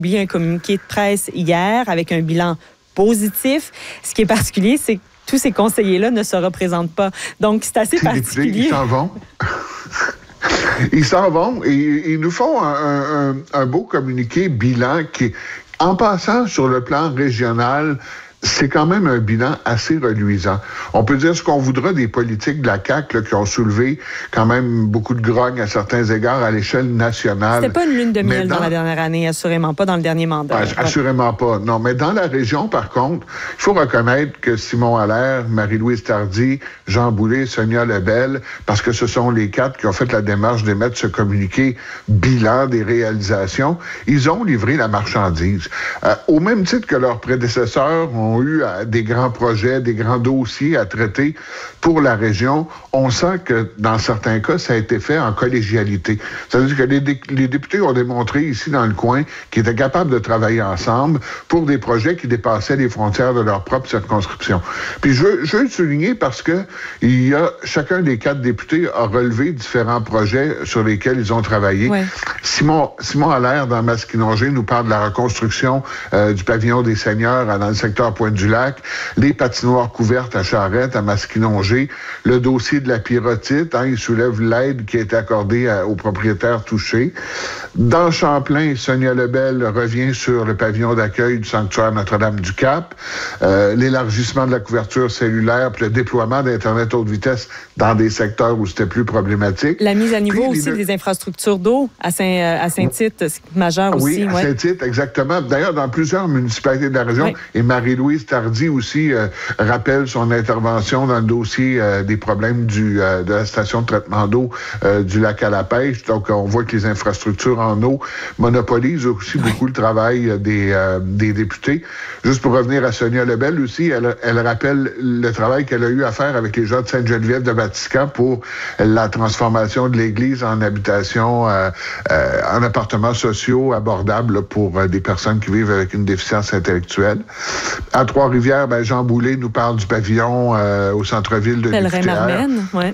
publié un communiqué de presse hier avec un bilan positif. Ce qui est particulier, c'est que tous ces conseillers-là ne se représentent pas. Donc, c'est assez particulier. Ils s'en vont. Ils s'en vont et ils nous font un beau communiqué bilan qui, en passant sur le plan régional, c'est quand même un bilan assez reluisant. On peut dire ce qu'on voudra des politiques de la CAQ là, qui ont soulevé quand même beaucoup de grogne à certains égards à l'échelle nationale. C'était pas une lune de miel dans la dernière année, assurément pas dans le dernier mandat. Assurément pas. Non, mais dans la région, par contre, il faut reconnaître que Simon Allaire, Marie-Louise Tardy, Jean Boulet, Sonia Lebel, parce que ce sont les 4 qui ont fait la démarche d'émettre ce communiqué bilan des réalisations, ils ont livré la marchandise. Au même titre que leurs prédécesseurs ont eu des grands projets, des grands dossiers à traiter pour la région, on sent que dans certains cas, ça a été fait en collégialité. C'est-à-dire que les députés ont démontré ici dans le coin qu'ils étaient capables de travailler ensemble pour des projets qui dépassaient les frontières de leur propre circonscription. Puis je veux le souligner parce que chacun des 4 députés a relevé différents projets sur lesquels ils ont travaillé. Ouais. Simon Allaire, dans Masquinongé, nous parle de la reconstruction du pavillon des seigneurs dans le secteur Pointe-du-Lac, les patinoires couvertes à Charette, à Masquinongé, le dossier de la pyrotite, il soulève l'aide qui a été accordée aux propriétaires touchés. Dans Champlain, Sonia Lebel revient sur le pavillon d'accueil du sanctuaire Notre-Dame-du-Cap, l'élargissement de la couverture cellulaire puis le déploiement d'Internet haute vitesse dans des secteurs où c'était plus problématique. La mise à niveau puis, aussi des infrastructures d'eau à Saint-Tite, majeur aussi. Oui, à Saint-Tite, exactement. D'ailleurs, dans plusieurs municipalités de la région, et Marie-Louise Tardy aussi rappelle son intervention dans le dossier des problèmes de la station de traitement d'eau du lac à la pêche. Donc, on voit que les infrastructures en eau monopolisent aussi beaucoup le travail des députés. Juste pour revenir à Sonia Lebel aussi, elle rappelle le travail qu'elle a eu à faire avec les gens de Sainte-Geneviève de Vatican pour la transformation de l'église en habitation, en appartements sociaux abordables là, pour des personnes qui vivent avec une déficience intellectuelle. À Trois-Rivières, Jean Boulet nous parle du pavillon au centre-ville de Luftière.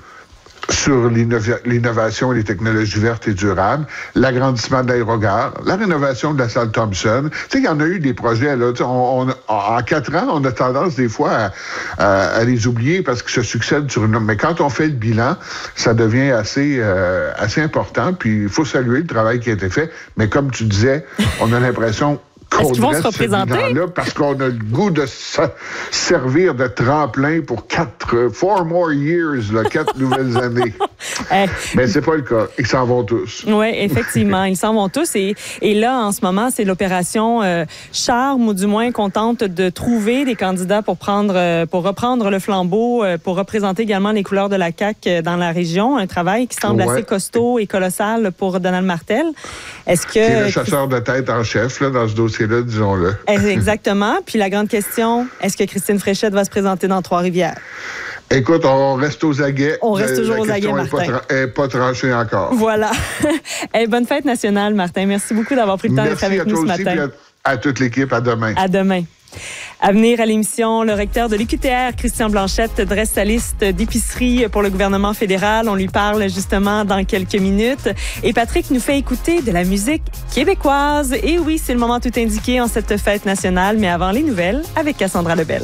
Sur l'innovation et les technologies vertes et durables, l'agrandissement de l'aérogare, la rénovation de la salle Thompson. Tu sais, il y en a eu des projets, là. En 4 ans, on a tendance des fois à les oublier parce qu'ils se succèdent sur une... Mais quand on fait le bilan, ça devient assez important. Puis il faut saluer le travail qui a été fait. Mais comme tu disais, on a l'impression... Est-ce qu'ils vont se représenter? Parce qu'on a le goût de se servir de tremplin pour 4 more years, 4 nouvelles années. Mais c'est pas le cas. Ils s'en vont tous. Oui, effectivement. Ils s'en vont tous. Et là, en ce moment, c'est l'opération Charme, ou du moins qu'on tente de trouver des candidats pour reprendre le flambeau, pour représenter également les couleurs de la CAQ dans la région. Un travail qui semble assez costaud et colossal pour Donald Martel. Est-ce que... Qui est le chasseur de tête en chef là, dans ce dossier-là, disons-le. Exactement. Puis la grande question, est-ce que Christine Fréchette va se présenter dans Trois-Rivières? Écoute, on reste aux aguets. On reste toujours aux aguets, Martin. Elle n'est pas tranchée encore. Voilà. Bonne fête nationale, Martin. Merci beaucoup d'avoir pris le temps d'être avec nous ce matin. Merci à toi aussi et à toute l'équipe. À demain. À demain. À venir à l'émission, le recteur de l'UQTR, Christian Blanchette, dresse sa liste d'épiceries pour le gouvernement fédéral. On lui parle justement dans quelques minutes. Et Patrick nous fait écouter de la musique québécoise. Et oui, c'est le moment tout indiqué en cette fête nationale. Mais avant les nouvelles, avec Cassandra Lebel.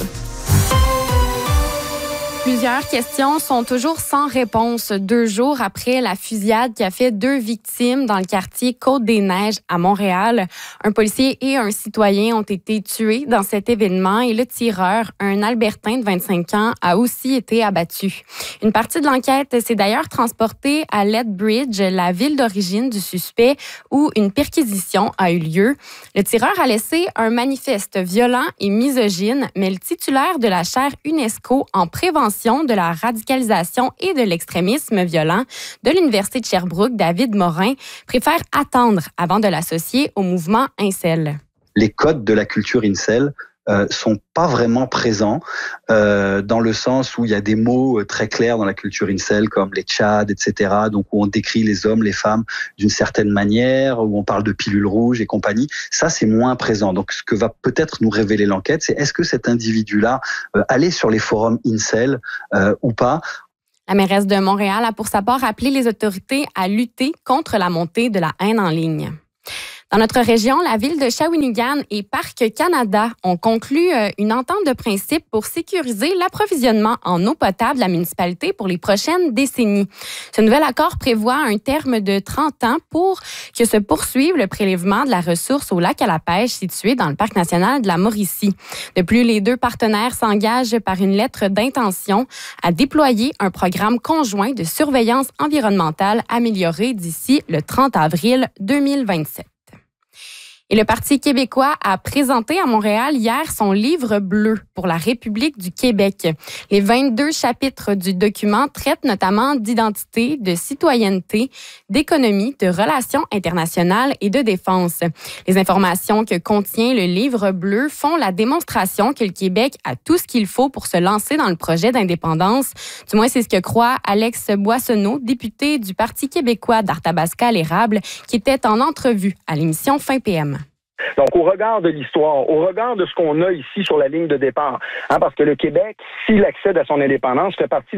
Plusieurs questions sont toujours sans réponse 2 jours après la fusillade qui a fait 2 victimes dans le quartier Côte-des-Neiges à Montréal. Un policier et un citoyen ont été tués dans cet événement et le tireur, un Albertain de 25 ans, a aussi été abattu. Une partie de l'enquête s'est d'ailleurs transportée à Lethbridge, la ville d'origine du suspect, où une perquisition a eu lieu. Le tireur a laissé un manifeste violent et misogyne, mais le titulaire de la chaire UNESCO en prévention de la radicalisation et de l'extrémisme violent de l'Université de Sherbrooke, David Morin, préfère attendre avant de l'associer au mouvement Incel. Les codes de la culture Incel sont pas vraiment présents dans le sens où il y a des mots très clairs dans la culture Incel comme les tchads, etc. Donc où on décrit les hommes, les femmes d'une certaine manière, où on parle de pilules rouges et compagnie. Ça, c'est moins présent. Donc ce que va peut-être nous révéler l'enquête, c'est est-ce que cet individu-là allait sur les forums Incel ou pas? La mairesse de Montréal a pour sa part appelé les autorités à lutter contre la montée de la haine en ligne. Dans notre région, la ville de Shawinigan et Parc Canada ont conclu une entente de principe pour sécuriser l'approvisionnement en eau potable de la municipalité pour les prochaines décennies. Ce nouvel accord prévoit un terme de 30 ans pour que se poursuive le prélèvement de la ressource au lac à la pêche situé dans le Parc national de la Mauricie. De plus, les deux partenaires s'engagent par une lettre d'intention à déployer un programme conjoint de surveillance environnementale amélioré d'ici le 30 avril 2027. Et le Parti québécois a présenté à Montréal hier son livre bleu pour la République du Québec. Les 22 chapitres du document traitent notamment d'identité, de citoyenneté, d'économie, de relations internationales et de défense. Les informations que contient le livre bleu font la démonstration que le Québec a tout ce qu'il faut pour se lancer dans le projet d'indépendance. Du moins, c'est ce que croit Alex Boissonneau, député du Parti québécois d'Arthabasca-l'Érable, qui était en entrevue à l'émission Fin PM. Donc, au regard de l'histoire, au regard de ce qu'on a ici sur la ligne de départ, parce que le Québec, s'il accède à son indépendance, ferait partie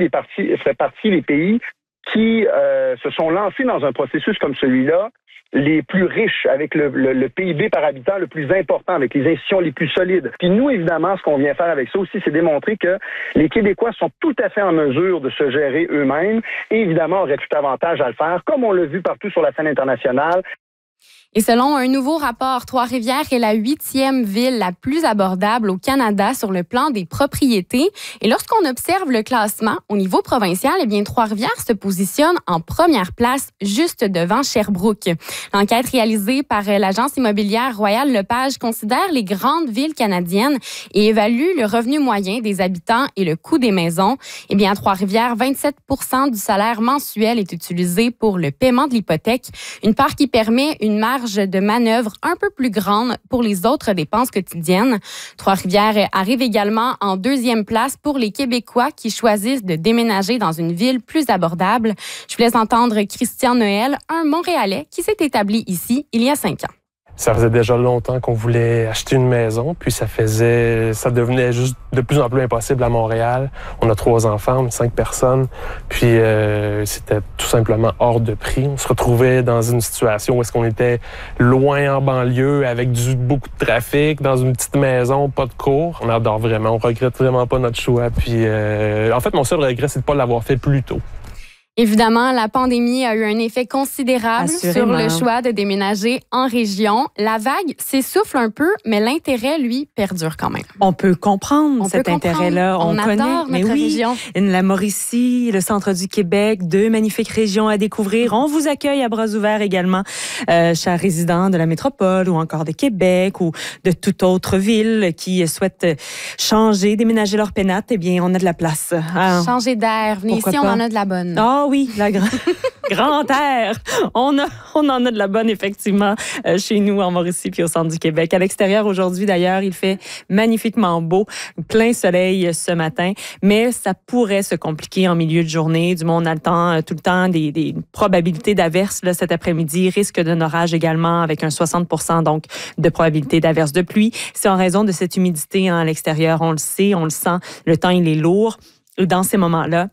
des pays qui se sont lancés dans un processus comme celui-là, les plus riches, avec le PIB par habitant le plus important, avec les institutions les plus solides. Puis nous, évidemment, ce qu'on vient faire avec ça aussi, c'est démontrer que les Québécois sont tout à fait en mesure de se gérer eux-mêmes et évidemment auraient tout avantage à le faire, comme on l'a vu partout sur la scène internationale. Et selon un nouveau rapport, Trois-Rivières est la 8e ville la plus abordable au Canada sur le plan des propriétés. Et lorsqu'on observe le classement au niveau provincial, eh bien, Trois-Rivières se positionne en première place, juste devant Sherbrooke. L'enquête réalisée par l'agence immobilière Royal Lepage considère les grandes villes canadiennes et évalue le revenu moyen des habitants et le coût des maisons. Eh bien, à Trois-Rivières, 27% du salaire mensuel est utilisé pour le paiement de l'hypothèque, une part qui permet une marge de manœuvre un peu plus grande pour les autres dépenses quotidiennes. Trois-Rivières arrive également en 2e place pour les Québécois qui choisissent de déménager dans une ville plus abordable. Je vous laisse entendre Christian Noël, un Montréalais qui s'est établi ici il y a 5 ans. Ça faisait déjà longtemps qu'on voulait acheter une maison, puis ça devenait juste de plus en plus impossible à Montréal. On a 3 enfants, 5 personnes, puis c'était tout simplement hors de prix. On se retrouvait dans une situation où est-ce qu'on était loin en banlieue, avec beaucoup de trafic, dans une petite maison, pas de cours. On adore vraiment, on regrette vraiment pas notre choix. Puis en fait, mon seul regret, c'est de pas l'avoir fait plus tôt. Évidemment, la pandémie a eu un effet considérable sur le choix de déménager en région. La vague s'essouffle un peu, mais l'intérêt, lui, perdure quand même. On peut comprendre cet intérêt-là. On connaît, adore notre région. La Mauricie, le centre du Québec, 2 magnifiques régions à découvrir. On vous accueille à bras ouverts également, chers résidents de la métropole ou encore de Québec ou de toute autre ville qui souhaitent changer, déménager leur pénate. Eh bien, on a de la place. Changer d'air. Venez ici, on en a de la bonne. Ah oui, la grand air. On en a de la bonne, effectivement, chez nous, en Mauricie, puis au centre du Québec. À l'extérieur, aujourd'hui, d'ailleurs, il fait magnifiquement beau, plein soleil ce matin, mais ça pourrait se compliquer en milieu de journée. Du moins, on attend tout le temps des probabilités d'averses là, cet après-midi, risque d'un orage également, avec un 60% donc de probabilité d'averses de pluie. C'est en raison de cette humidité à l'extérieur. On le sait, on le sent, le temps, il est lourd. Dans ces moments-là,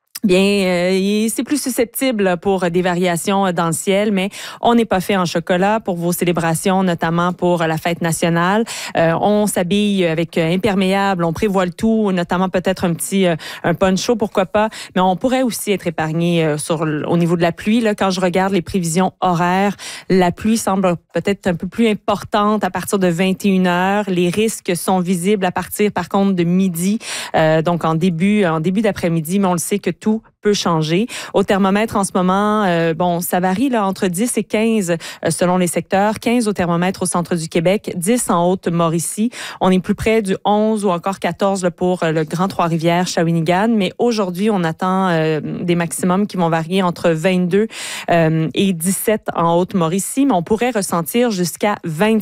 bien, c'est plus susceptible pour des variations dans le ciel, mais on n'est pas fait en chocolat pour vos célébrations, notamment pour la fête nationale. On s'habille avec imperméable, on prévoit le tout, notamment peut-être un poncho, pourquoi pas, mais on pourrait aussi être épargné au niveau de la pluie. Là, quand je regarde les prévisions horaires, la pluie semble peut-être un peu plus importante à partir de 21h. Les risques sont visibles à partir, par contre, de midi, donc en début d'après-midi, mais on le sait que tout peut changer. Au thermomètre, en ce moment, ça varie là, entre 10 et 15 selon les secteurs. 15 au thermomètre au centre du Québec, 10 en Haute-Mauricie. On est plus près du 11 ou encore 14 là, pour le Grand Trois-Rivières, Shawinigan. Mais aujourd'hui, on attend des maximums qui vont varier entre 22 et 17 en Haute-Mauricie. Mais on pourrait ressentir jusqu'à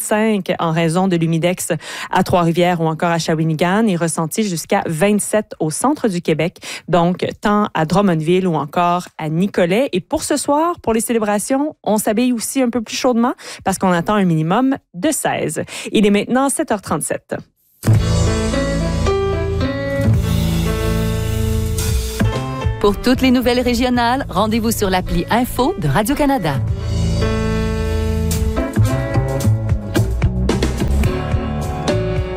25 en raison de l'humidex à Trois-Rivières ou encore à Shawinigan et ressentir jusqu'à 27 au centre du Québec. Donc, tant à Drummondville ou encore à Nicolet. Et pour ce soir, pour les célébrations, on s'habille aussi un peu plus chaudement parce qu'on attend un minimum de 16. Il est maintenant 7h37. Pour toutes les nouvelles régionales, rendez-vous sur l'appli Info de Radio-Canada.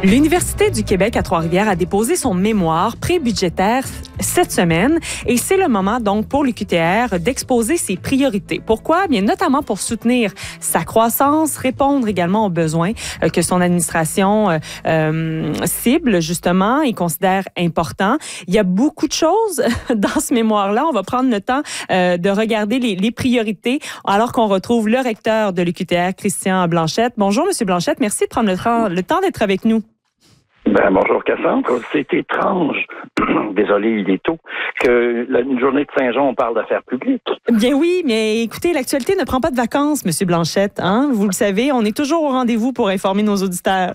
L'Université du Québec à Trois-Rivières a déposé son mémoire pré-budgétaire cette semaine et c'est le moment donc pour l'UQTR d'exposer ses priorités. Pourquoi? Bien, notamment pour soutenir sa croissance, répondre également aux besoins que son administration cible justement et considère importants. Il y a beaucoup de choses dans ce mémoire-là. On va prendre le temps de regarder les priorités alors qu'on retrouve le recteur de l'UQTR, Christian Blanchette. Bonjour, Monsieur Blanchette. Merci de prendre le temps d'être avec nous. Bonjour Cassandre. C'est étrange, désolé, il est tôt, que une journée de Saint-Jean, on parle d'affaires publiques. Bien oui, mais écoutez, l'actualité ne prend pas de vacances, Monsieur Blanchette. Hein? Vous le savez, on est toujours au rendez-vous pour informer nos auditeurs.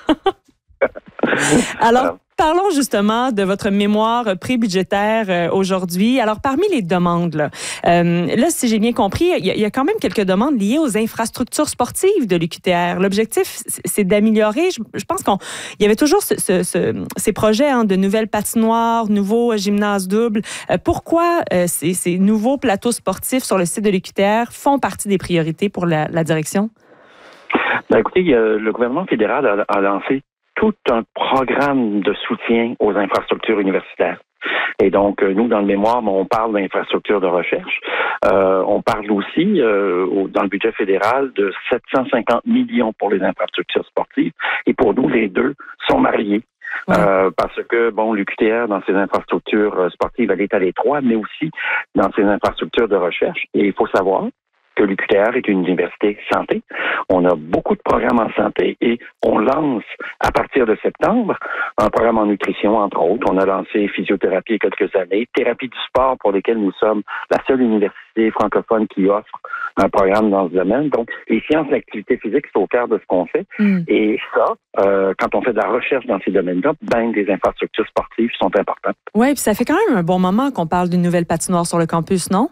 Alors, parlons justement de votre mémoire pré-budgétaire aujourd'hui. Alors, parmi les demandes, là, si j'ai bien compris, il y a quand même quelques demandes liées aux infrastructures sportives de l'UQTR. L'objectif, c'est d'améliorer. Je pense qu'il y avait toujours ces projets de nouvelles patinoires, nouveaux gymnases doubles. Pourquoi ces nouveaux plateaux sportifs sur le site de l'UQTR font partie des priorités pour la direction? Écoutez, le gouvernement fédéral a lancé tout un programme de soutien aux infrastructures universitaires. Et donc, nous, dans le mémoire, on parle d'infrastructures de recherche. On parle aussi, dans le budget fédéral, de 750 millions pour les infrastructures sportives. Et pour nous, les deux sont mariés. Ouais. Parce que, l'UQTR, dans ses infrastructures sportives, elle est à l'étroit, mais aussi dans ses infrastructures de recherche. Et il faut savoir que l'UQTR est une université santé. On a beaucoup de programmes en santé et on lance, à partir de septembre, un programme en nutrition, entre autres. On a lancé physiothérapie il y a quelques années, thérapie du sport pour lesquelles nous sommes la seule université francophone qui offre un programme dans ce domaine. Donc, les sciences de l'activité physique, c'est au cœur de ce qu'on fait. Et ça, quand on fait de la recherche dans ces domaines-là, des infrastructures sportives sont importantes. Oui, puis ça fait quand même un bon moment qu'on parle d'une nouvelle patinoire sur le campus, non?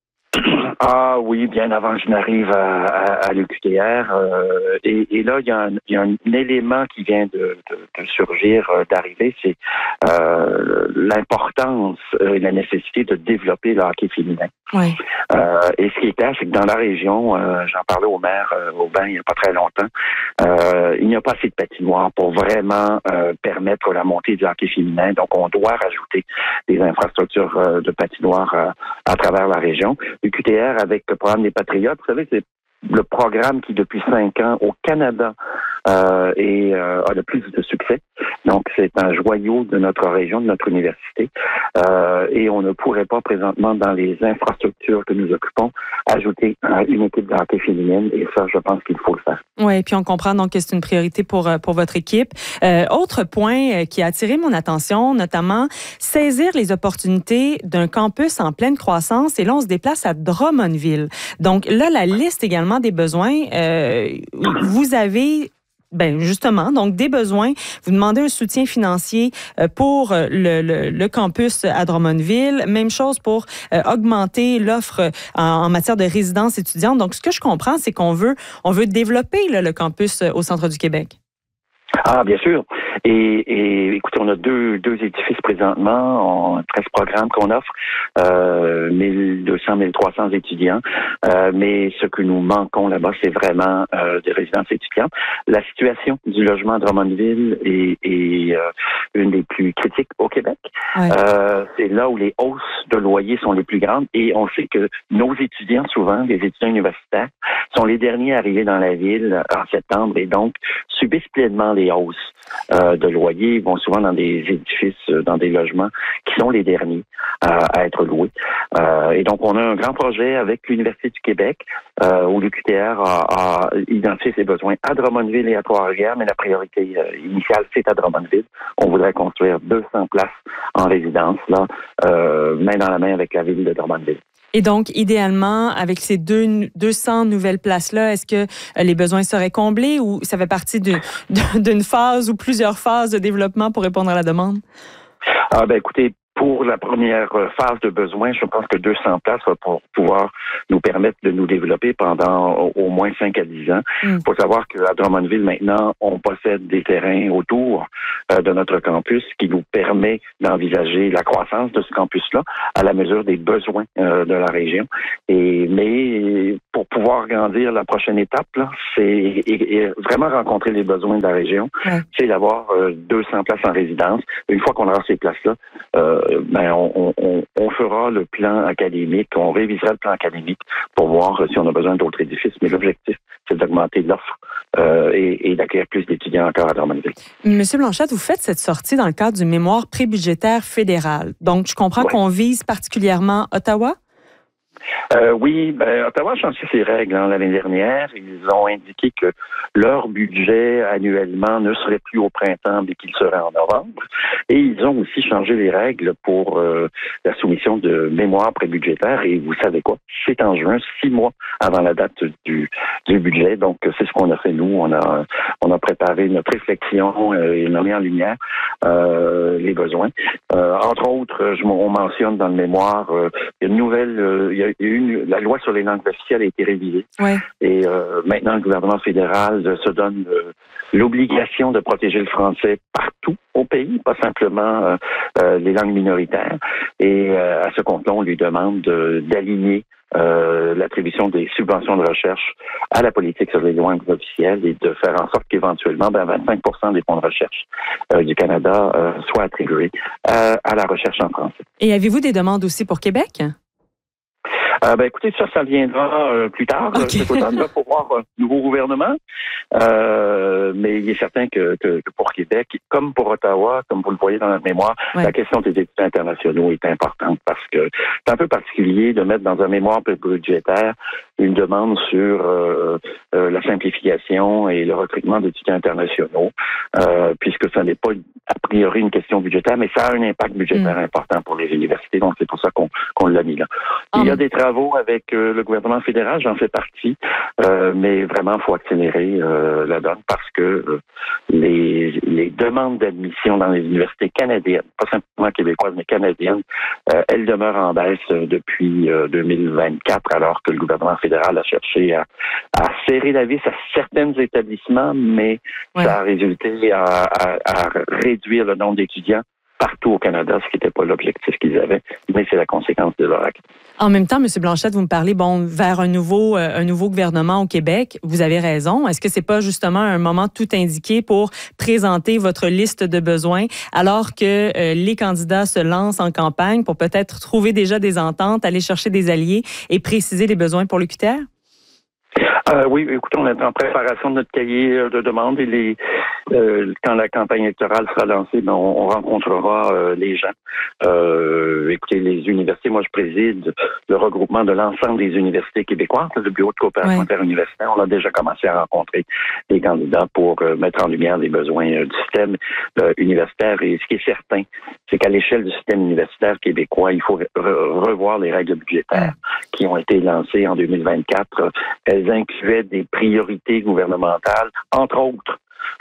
Ah oui, bien avant que je n'arrive à l'UQTR. Et là, il y a un élément qui vient de surgir, d'arriver, c'est l'importance et la nécessité de développer le hockey féminin. Oui. Et ce qui est clair, c'est que dans la région, j'en parlais au maire Aubin il n'y a pas très longtemps, il n'y a pas assez de patinoires pour vraiment permettre la montée du hockey féminin. Donc, on doit rajouter des infrastructures de patinoires à travers la région. L'UQTR, avec le programme des Patriotes, vous savez, c'est le programme qui, depuis 5 ans, au Canada, a le plus de succès. Donc, c'est un joyau de notre région, de notre université. Et on ne pourrait pas, présentement, dans les infrastructures que nous occupons, ajouter une équipe de hockey féminine. Et ça, je pense qu'il faut le faire. Oui, puis on comprend donc que c'est une priorité pour votre équipe. Autre point qui a attiré mon attention, notamment, saisir les opportunités d'un campus en pleine croissance. Et là, on se déplace à Drummondville. Donc là, la liste également des besoins, vous avez justement, donc des besoins. Vous demandez un soutien financier pour le campus à Drummondville. Même chose pour augmenter l'offre en matière de résidence étudiante. Donc, ce que je comprends, c'est qu'on veut développer le campus au centre du Québec. Ah, bien sûr. Et écoutez, on a deux édifices présentement, 13 programmes qu'on offre, 1200, 1300 étudiants. Mais ce que nous manquons là-bas, c'est vraiment des résidences étudiantes. La situation du logement à Drummondville est une des plus critiques au Québec. Ouais. C'est là où les hausses de loyers sont les plus grandes. Et on sait que nos étudiants, souvent, les étudiants universitaires, sont les derniers arrivés dans la ville en septembre et donc subissent pleinement les hausses de loyers. Ils vont souvent dans des édifices, dans des logements qui sont les derniers à être loués. Et donc, on a un grand projet avec l'Université du Québec où l'UQTR a identifié ses besoins à Drummondville et à Trois-Rivières, mais la priorité initiale, c'est à Drummondville. On voudrait construire 200 places en résidence, là, main dans la main avec la ville de Drummondville. Et donc, idéalement, avec ces 200 nouvelles places-là, est-ce que les besoins seraient comblés ou ça fait partie d'une phase ou plusieurs phases de développement pour répondre à la demande? Écoutez, pour la première phase de besoin, je pense que 200 places va pouvoir nous permettre de nous développer pendant au moins 5 à 10 ans. Il faut savoir qu'à Drummondville, maintenant, on possède des terrains autour de notre campus qui nous permet d'envisager la croissance de ce campus-là à la mesure des besoins de la région. Mais pour pouvoir grandir, la prochaine étape, là, c'est vraiment rencontrer les besoins de la région, c'est d'avoir 200 places en résidence. Une fois qu'on aura ces places-là, on fera le plan académique, on révisera le plan académique pour voir si on a besoin d'autres édifices. Mais l'objectif, c'est d'augmenter l'offre et d'accueillir plus d'étudiants encore à Drummondville. Monsieur Blanchette, vous faites cette sortie dans le cadre du mémoire prébudgétaire fédéral. Donc, je comprends qu'on vise particulièrement Ottawa? Oui, Ottawa a changé ses règles l'année dernière. Ils ont indiqué que leur budget annuellement ne serait plus au printemps, mais qu'il serait en novembre. Et ils ont aussi changé les règles pour la soumission de mémoire prébudgétaire. Et vous savez quoi? C'est en juin, 6 mois avant la date du budget. Donc, c'est ce qu'on a fait, nous. On a préparé notre réflexion et on a mis en lumière les besoins. Entre autres, on mentionne dans le mémoire, il y a une nouvelle... la loi sur les langues officielles a été révisée. Ouais. Et maintenant, le gouvernement fédéral se donne l'obligation de protéger le français partout au pays, pas simplement les langues minoritaires. Et à ce compte-là, on lui demande d'aligner l'attribution des subventions de recherche à la politique sur les langues officielles et de faire en sorte qu'éventuellement, 25% des fonds de recherche du Canada soient attribués à la recherche en français. Et avez-vous des demandes aussi pour Québec? Écoutez, ça viendra plus tard. Cet automne, là, pour voir un nouveau gouvernement. Mais il est certain que pour Québec, comme pour Ottawa, comme vous le voyez dans notre mémoire, la question des étudiants internationaux est importante parce que c'est un peu particulier de mettre dans un mémoire budgétaire une demande sur la simplification et le recrutement d'étudiants internationaux, puisque ça n'est pas a priori une question budgétaire, mais ça a un impact budgétaire important pour les universités. Donc, c'est pour ça qu'on l'a mis là. Il y a des travaux avec le gouvernement fédéral, j'en fais partie, mais vraiment, il faut accélérer la donne parce que les demandes d'admission dans les universités canadiennes, pas simplement québécoises, mais canadiennes, elles demeurent en baisse depuis 2024, alors que le gouvernement fédéral a cherché à serrer la vis à certains établissements, mais ça a résulté à réduire le nombre d'étudiants partout au Canada, ce qui n'était pas l'objectif qu'ils avaient, mais c'est la conséquence de leur acte. En même temps, M. Blanchette, vous me parlez vers un nouveau gouvernement au Québec. Vous avez raison. Est-ce que c'est pas justement un moment tout indiqué pour présenter votre liste de besoins alors que les candidats se lancent en campagne pour peut-être trouver déjà des ententes, aller chercher des alliés et préciser les besoins pour l'UQTR? Oui, écoutez, on est en préparation de notre cahier de demande et quand la campagne électorale sera lancée, on rencontrera les gens. Écoutez, les universités, moi je préside le regroupement de l'ensemble des universités québécoises, le bureau de coopération interuniversitaire. On a déjà commencé à rencontrer les candidats pour mettre en lumière les besoins du système universitaire. Et ce qui est certain, c'est qu'à l'échelle du système universitaire québécois, il faut revoir les règles budgétaires qui ont été lancées en 2024. Elles incluaient des priorités gouvernementales, entre autres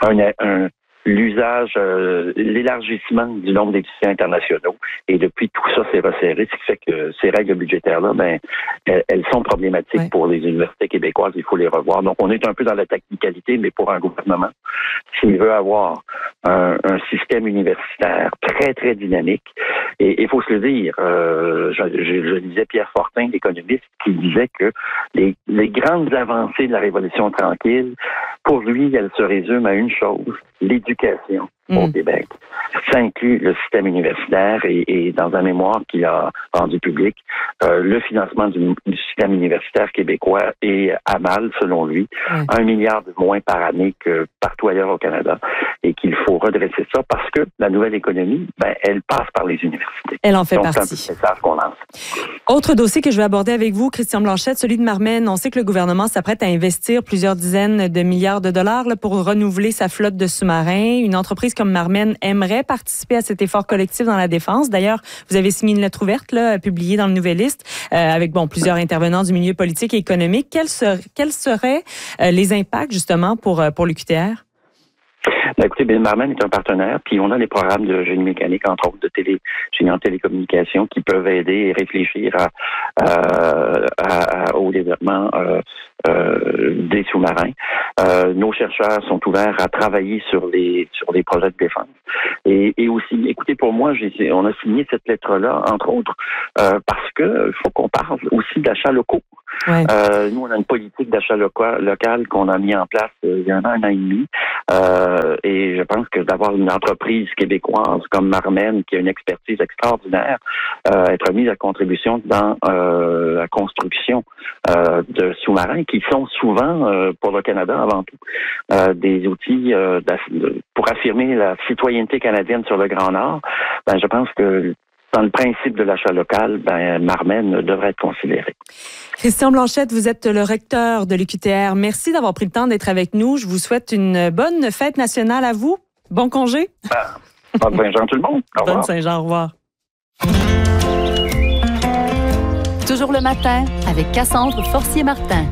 l'usage, l'élargissement du nombre d'étudiants internationaux. Et depuis, tout ça s'est resserré, ce qui fait que ces règles budgétaires-là, elles sont problématiques pour les universités québécoises. Il faut les revoir. Donc, on est un peu dans la technicalité, mais pour un gouvernement, s'il veut avoir un système universitaire très, très dynamique, et il faut se le dire, je lisais Pierre Fortin, l'économiste, qui disait que les grandes avancées de la Révolution tranquille, pour lui, elles se résument à une chose, l'éducation au Québec. Ça inclut le système universitaire et dans un mémoire qu'il a rendu public, le financement du système universitaire québécois est à mal, selon lui, 1 milliard de moins par année que partout ailleurs au Canada et qu'il faut redresser ça parce que la nouvelle économie, elle passe par les universités. Elle en fait Donc, partie. C'est ça qu'on lance. Autre dossier que je vais aborder avec vous, Christian Blanchette, celui de Marmen. On sait que le gouvernement s'apprête à investir plusieurs dizaines de milliards de dollars pour renouveler sa flotte de sous-marins. Une entreprise comme Marmen aimerait participer à cet effort collectif dans la défense. D'ailleurs, vous avez signé une lettre ouverte publiée dans le Nouvelliste avec plusieurs intervenants du milieu politique et économique. Quels seraient les impacts justement pour l'UQTR? Écoutez, Marmen est un partenaire, puis on a des programmes de génie mécanique, entre autres de génie en télécommunication, qui peuvent aider et réfléchir au développement des sous-marins. Nos chercheurs sont ouverts à travailler sur des projets de défense. Et aussi, écoutez, pour moi, on a signé cette lettre-là, entre autres, parce que il faut qu'on parle aussi d'achats locaux. Ouais. Nous, on a une politique d'achat local qu'on a mis en place il y a un an et demi. Et je pense que d'avoir une entreprise québécoise comme Marmen, qui a une expertise extraordinaire, être mise à contribution dans la construction de sous-marins qui sont souvent, pour le Canada avant tout, des outils pour affirmer la citoyenneté canadienne sur le Grand Nord. Je pense que dans le principe de l'achat local, Marmen devrait être considéré. Christian Blanchette, vous êtes le recteur de l'UQTR. Merci d'avoir pris le temps d'être avec nous. Je vous souhaite une bonne fête nationale à vous. Bon congé. Bonne Saint-Jean tout le monde. Au revoir. Bonne Saint-Jean, au revoir. Toujours le matin avec Cassandre Forcier-Martin.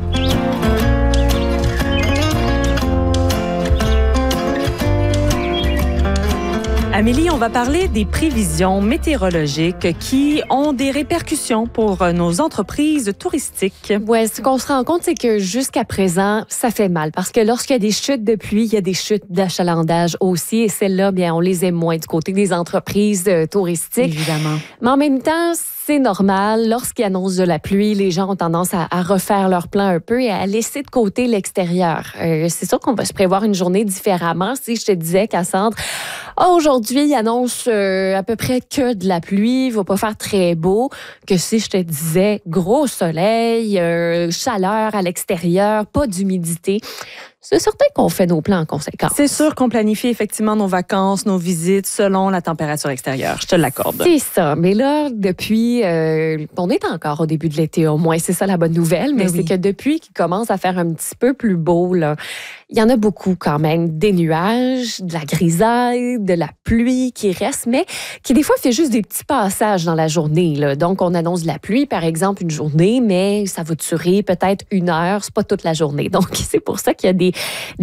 Amélie, on va parler des prévisions météorologiques qui ont des répercussions pour nos entreprises touristiques. Oui, ce qu'on se rend compte, c'est que jusqu'à présent, ça fait mal parce que lorsqu'il y a des chutes de pluie, il y a des chutes d'achalandage aussi et celles-là, bien, on les aime moins du côté des entreprises touristiques. Évidemment. Mais en même temps, c'est normal. Lorsqu'ils annoncent de la pluie, les gens ont tendance à refaire leur plan un peu et à laisser de côté l'extérieur. C'est sûr qu'on va se prévoir une journée différemment. Si je te disais, Cassandre, aujourd'hui, ils annoncent à peu près que de la pluie, il va pas faire très beau, que si je te disais gros soleil, chaleur à l'extérieur, pas d'humidité, c'est certain qu'on fait nos plans en conséquence. C'est sûr qu'on planifie effectivement nos vacances, nos visites selon la température extérieure. Je te l'accorde. C'est ça. Mais là, depuis, on est encore au début de l'été, au moins. C'est ça la bonne nouvelle. Mais c'est que depuis qu'il commence à faire un petit peu plus beau, là, il y en a beaucoup quand même. Des nuages, de la grisaille, de la pluie qui reste, mais qui des fois fait juste des petits passages dans la journée, là. Donc, on annonce de la pluie, par exemple, une journée, mais ça va durer peut-être 1 heure. C'est pas toute la journée. Donc, c'est pour ça qu'il y a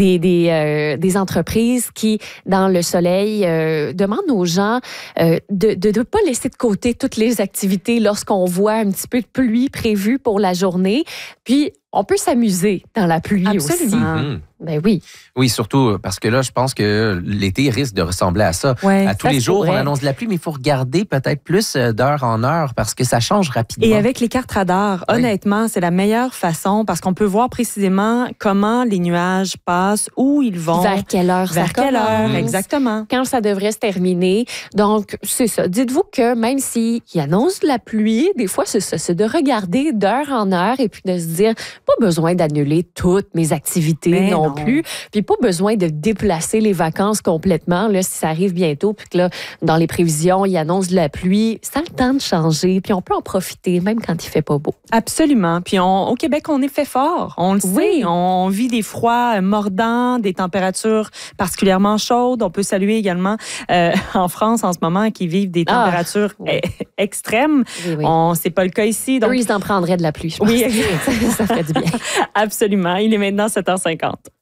des entreprises qui, dans le soleil, demandent aux gens de ne pas laisser de côté toutes les activités lorsqu'on voit un petit peu de pluie prévue pour la journée. Puis, on peut s'amuser dans la pluie aussi. Ben oui. Oui, surtout parce que là, je pense que l'été risque de ressembler à ça. Ouais, à tous les jours, on annonce de la pluie, mais il faut regarder peut-être plus d'heure en heure parce que ça change rapidement. Et avec les cartes radars, honnêtement, c'est la meilleure façon parce qu'on peut voir précisément comment les nuages passent, où ils vont. Vers quelle heure ça commence. Exactement. Quand ça devrait se terminer. Donc, c'est ça. Dites-vous que même s'ils annoncent de la pluie, des fois, c'est ça. C'est de regarder d'heure en heure et puis de se dire, pas besoin d'annuler toutes mes activités non plus. Puis pas besoin de déplacer les vacances complètement là, si ça arrive bientôt. Puis que là, dans les prévisions, ils annoncent de la pluie. Ça a le temps de changer. Puis on peut en profiter même quand il fait pas beau. Absolument. Puis au Québec, on est fait fort. On le sait. On vit des froids mordants, des températures particulièrement chaudes. On peut saluer également en France en ce moment qui vivent des températures extrêmes. Oui. C'est pas le cas ici. Donc... Eux, ils en prendraient de la pluie, je pense. Oui, ça ferait du bien. Absolument. Il est maintenant 7h50.